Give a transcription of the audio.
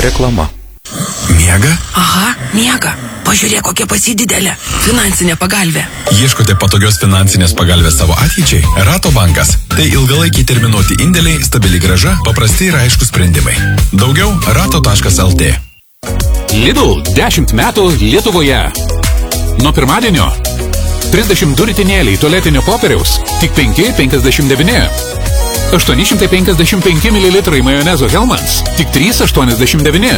Reklama. Miega? Aha, miega. Pažiūrėk, kokia pasididelė. Finansinė pagalvė. Ieškote patogios finansinės pagalbės savo ateičiai? Rato bankas. Tai ilgalaikiai terminuoti indėliai, stabili grąža, paprasti ir aiškus sprendimai. Daugiau rato.lt. Lidl 10 metų Lietuvoje. Nuo pirmadienio 32 ritinėliai tualetinio popieriaus tik 5,59. 855 ml majonezo Hellmann's tik 3,89.